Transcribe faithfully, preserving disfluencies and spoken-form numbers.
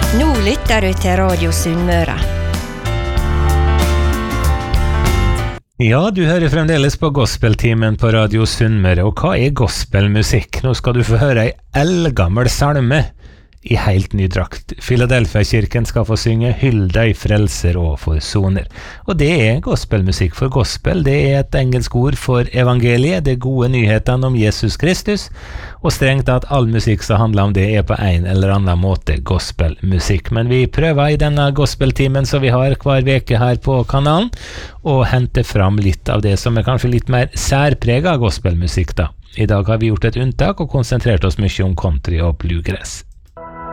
Nå lytter du til Radio Sunnmøre. Ja, du hører fremdeles på gospeltimen på Radio Sunnmøre, og hva er gospelmusikk? Nå skal du få høre ei eldgammel salme i helt ny drakt. Philadelphia-kirken skal få synge «Hyll deg, frelser og forsoner». Og det er gospelmusikk, for gospel det er et engelsk ord for evangeliet, det gode nyhetene om Jesus Kristus, og strengt tatt all musikk som handler om det er på en eller annen måte gospelmusikk. Men vi prøver i denne gospeltimen som vi har hver veke her på kanalen, å hente fram litt av det som er kanskje litt mer særpreget av gospelmusikk da. I dag har vi gjort et unntak og konsentrert oss mye om country og bluegrass.